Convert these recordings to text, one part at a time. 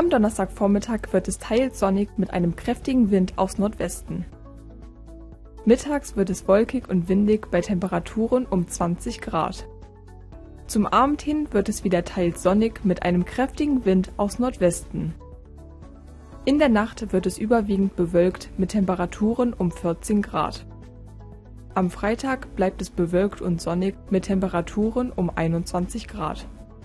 Am Donnerstagvormittag wird es teils sonnig mit einem kräftigen Wind aus Nordwesten. Mittags wird es wolkig und windig bei Temperaturen um 20 Grad. Zum Abend hin wird es wieder teils sonnig mit einem kräftigen Wind aus Nordwesten. In der Nacht wird es überwiegend bewölkt mit Temperaturen um 14 Grad. Am Freitag bleibt es bewölkt und sonnig mit Temperaturen um 21 Grad.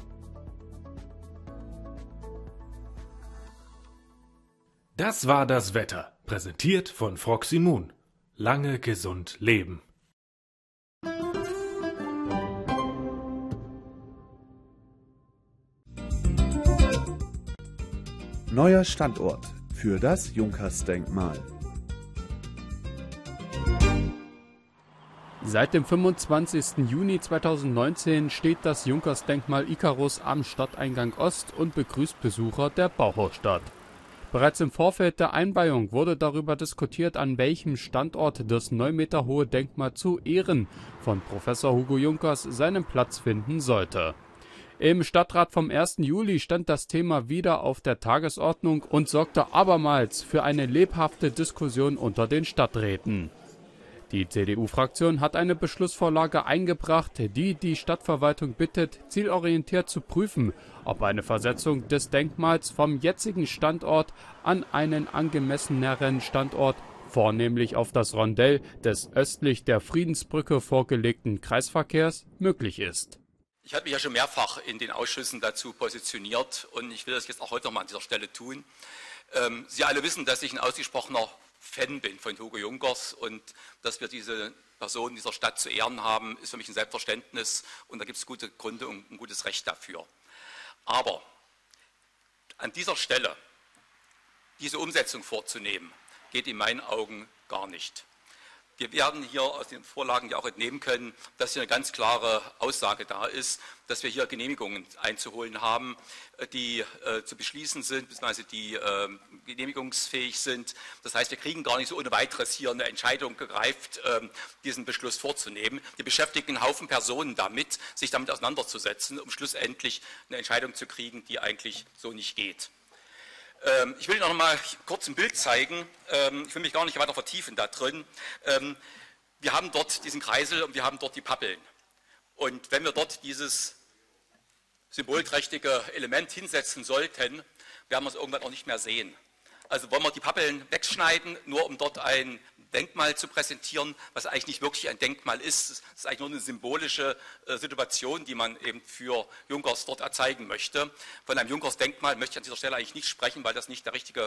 Das war das Wetter, präsentiert von Froxy Moon. Lange gesund leben. Neuer Standort für das Junkers-Denkmal. Seit dem 25. Juni 2019 steht das Junkers-Denkmal Ikarus am Stadteingang Ost und begrüßt Besucher der Bauhausstadt. Bereits im Vorfeld der Einweihung wurde darüber diskutiert, an welchem Standort das 9 Meter hohe Denkmal zu Ehren von Professor Hugo Junkers seinen Platz finden sollte. Im Stadtrat vom 1. Juli stand das Thema wieder auf der Tagesordnung und sorgte abermals für eine lebhafte Diskussion unter den Stadträten. Die CDU-Fraktion hat eine Beschlussvorlage eingebracht, die die Stadtverwaltung bittet, zielorientiert zu prüfen, ob eine Versetzung des Denkmals vom jetzigen Standort an einen angemesseneren Standort, vornehmlich auf das Rondell des östlich der Friedensbrücke vorgelegten Kreisverkehrs, möglich ist. Ich habe mich ja schon mehrfach in den Ausschüssen dazu positioniert und ich will das jetzt auch heute nochmal an dieser Stelle tun. Sie alle wissen, dass ich ein ausgesprochener Fan bin von Hugo Junkers und dass wir diese Person dieser Stadt zu Ehren haben, ist für mich ein Selbstverständnis und da gibt es gute Gründe und ein gutes Recht dafür. Aber an dieser Stelle diese Umsetzung vorzunehmen, geht in meinen Augen gar nicht. Wir werden hier aus den Vorlagen ja auch entnehmen können, dass hier eine ganz klare Aussage da ist, dass wir hier Genehmigungen einzuholen haben, die zu beschließen sind, beziehungsweise die genehmigungsfähig sind. Das heißt, wir kriegen gar nicht so ohne weiteres hier eine Entscheidung gereift, diesen Beschluss vorzunehmen. Wir beschäftigen einen Haufen Personen damit, sich damit auseinanderzusetzen, um schlussendlich eine Entscheidung zu kriegen, die eigentlich so nicht geht. Ich will Ihnen noch mal kurz ein Bild zeigen. Ich will mich gar nicht weiter vertiefen da drin. Wir haben dort diesen Kreisel und wir haben dort die Pappeln. Und wenn wir dort dieses symbolträchtige Element hinsetzen sollten, werden wir es irgendwann auch nicht mehr sehen. Also wollen wir die Pappeln wegschneiden, nur um dort ein Denkmal zu präsentieren, was eigentlich nicht wirklich ein Denkmal ist. Es ist eigentlich nur eine symbolische Situation, die man eben für Junkers dort erzeigen möchte. Von einem Junkers-Denkmal möchte ich an dieser Stelle eigentlich nicht sprechen, weil das nicht der richtige